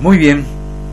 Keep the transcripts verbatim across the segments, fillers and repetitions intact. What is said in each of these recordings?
Muy bien.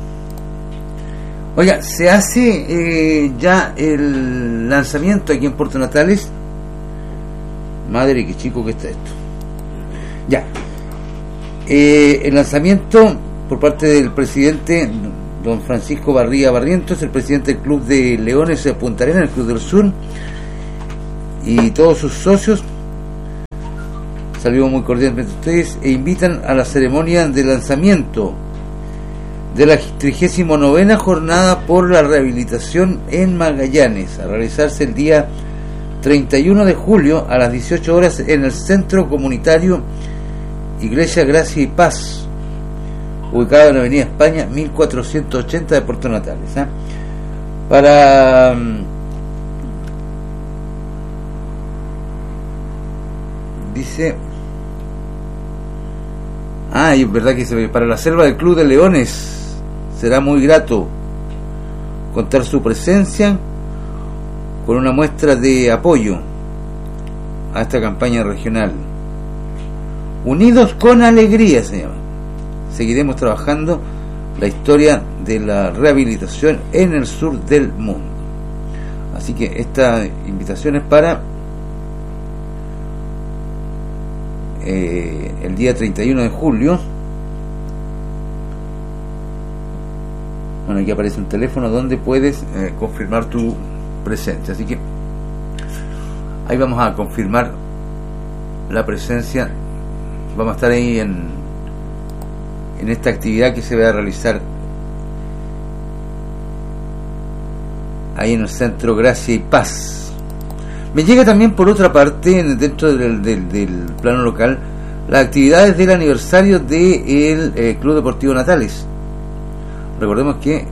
Oiga, se hace eh, ya el lanzamiento aquí en Puerto Natales. Madre, qué chico que está esto. Ya. Eh, el lanzamiento por parte del presidente don Francisco Barría Barrientos, el presidente del Club de Leones de Punta Arenas, el Club del Sur, y todos sus socios. Saludos muy cordialmente a ustedes e invitan a la ceremonia de lanzamiento de la trigésima novena jornada por la rehabilitación en Magallanes, a realizarse el día treinta y uno de julio a las dieciocho horas en el Centro Comunitario Iglesia Gracia y Paz, ubicado en la Avenida España mil cuatrocientos ochenta de Puerto Natales. ¿eh? Para dice ah, y es verdad que se, para la selva del Club de Leones será muy grato contar su presencia con una muestra de apoyo a esta campaña regional. Unidos con alegría, se llama. Seguiremos trabajando la historia de la rehabilitación en el sur del mundo. Así que esta invitación es para eh, el día treinta y uno de julio. Bueno, aquí aparece un teléfono donde puedes eh, confirmar tu presencia. Así que ahí vamos a confirmar la presencia. Vamos a estar ahí en en esta actividad que se va a realizar ahí en el Centro Gracia y Paz. Me llega también por otra parte, dentro del, del, del plano local, las actividades del aniversario del eh, Club Deportivo Natales. Recordemos que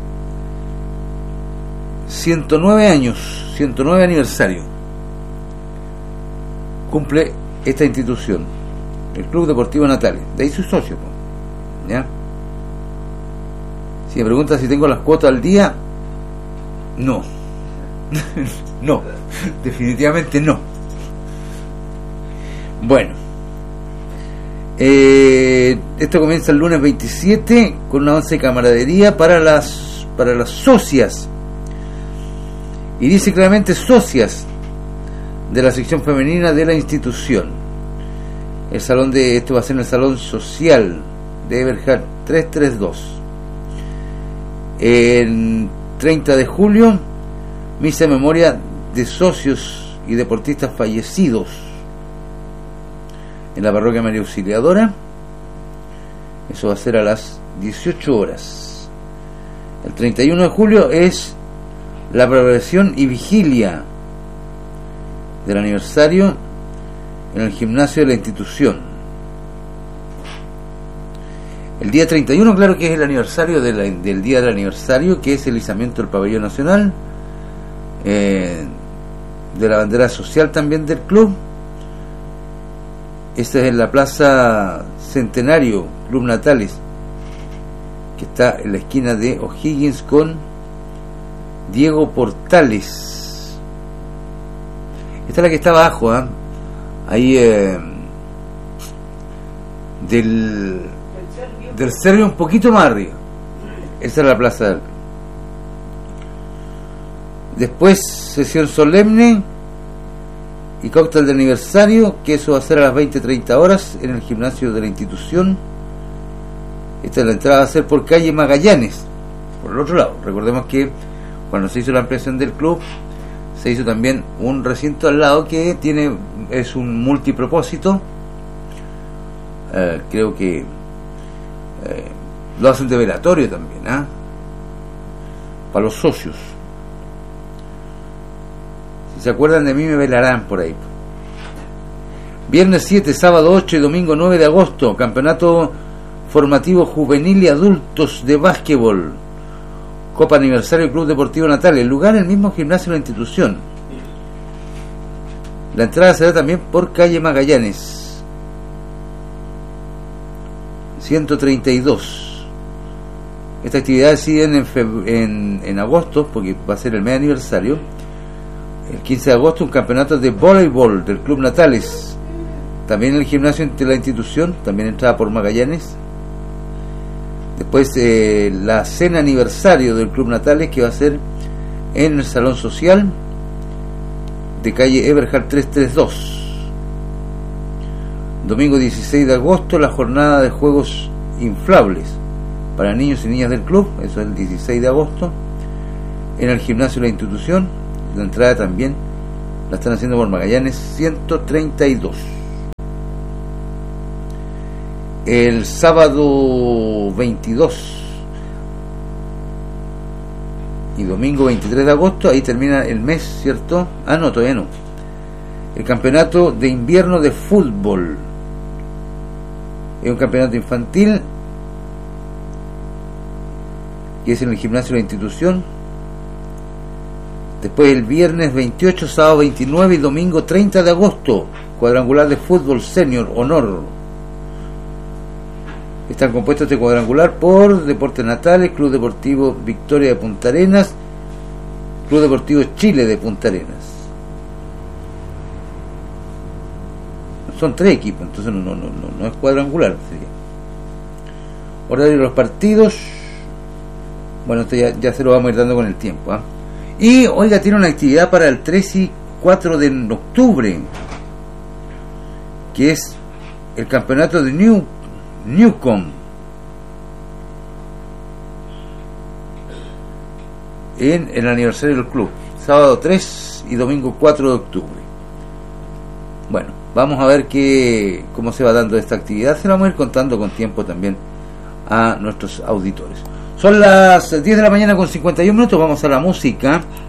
ciento nueve años, ciento nueve aniversario cumple esta institución, el Club Deportivo Natales, de ahí sus socios. ¿Ya? Si me preguntas si tengo las cuotas al día, no. No, definitivamente no. Bueno, eh, esto comienza el lunes veintisiete con una once de camaradería para las para las socias, y dice claramente socias de la sección femenina de la institución. El salón de esto va a ser en el salón social de Eberhard trescientos treinta y dos. El treinta de julio, misa en memoria de socios y deportistas fallecidos en la parroquia María Auxiliadora. Eso va a ser a las dieciocho horas. El treinta y uno de julio es la preparación y vigilia del aniversario en el gimnasio de la institución. El día treinta y uno, claro que es el aniversario de la, del día del aniversario, que es el izamiento del pabellón nacional, eh, de la bandera social también del club. Esta es en la Plaza Centenario, Club Natales, que está en la esquina de O'Higgins con Diego Portales. Esta es la que está abajo, ¿eh? ahí eh, del del Servio, un poquito más arriba. Esa es la plaza. Después sesión solemne y cóctel de aniversario, que eso va a ser a las veinte treinta horas en el gimnasio de la institución. Esta es la entrada, va a ser por calle Magallanes, por el otro lado. Recordemos que cuando se hizo la ampliación del club, se hizo también un recinto al lado que tiene es un multipropósito. Eh, creo que eh, lo hacen de velatorio también, ¿ah? ¿eh? Para los socios. Si se acuerdan de mí, me velarán por ahí. Viernes siete, sábado ocho y domingo nueve de agosto, campeonato formativo juvenil y adultos de básquetbol, Copa Aniversario Club Deportivo Natales, el lugar el mismo gimnasio de la institución. La entrada será también por calle Magallanes ciento treinta y dos. Esta actividad sigue en, en, en agosto, porque va a ser el mes aniversario. El quince de agosto, un campeonato de voleibol del Club Natales, también en el gimnasio de la institución, también entrada por Magallanes. Después eh, la cena aniversario del Club Natales, que va a ser en el Salón Social de calle Eberhard trescientos treinta y dos. Domingo dieciséis de agosto, la jornada de juegos inflables para niños y niñas del club, eso es el dieciséis de agosto, en el gimnasio de la institución. La entrada también la están haciendo por Magallanes ciento treinta y dos. El sábado veintidós y domingo veintitrés de agosto, ahí termina el mes, ¿cierto? Ah, no, todavía no. El campeonato de invierno de fútbol. Es un campeonato infantil que es en el gimnasio de la institución. Después el viernes veintiocho, sábado veintinueve y domingo treinta de agosto, cuadrangular de fútbol senior honor. Están compuestos este cuadrangular por Deportes Natales, Club Deportivo Victoria de Punta Arenas, Club Deportivo Chile de Punta Arenas. Son tres equipos, entonces no, no, no, no es cuadrangular. Sería. Horario de los partidos. Bueno, esto ya, ya se lo vamos a ir dando con el tiempo. ¿eh? Y, oiga, tiene una actividad para el tres y cuatro de octubre, que es el campeonato de New, Newcom. En el aniversario del club. Sábado tres y domingo cuatro de octubre. Bueno, vamos a ver qué, cómo se va dando esta actividad. Se la vamos a ir contando con tiempo también a nuestros auditores. Son las diez de la mañana con cincuenta y un minutos. Vamos a la música.